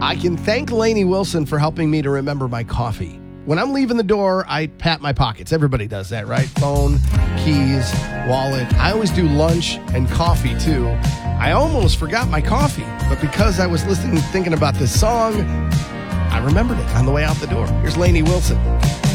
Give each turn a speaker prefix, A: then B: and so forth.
A: I can thank Lainey Wilson for helping me to remember my coffee. When I'm leaving the door, I pat my pockets. Everybody does that, right? Phone, keys, wallet. I always do lunch and coffee, too. I almost forgot my coffee, but because I was listening, thinking about this song, I remembered it on the way out the door. Here's Lainey Wilson.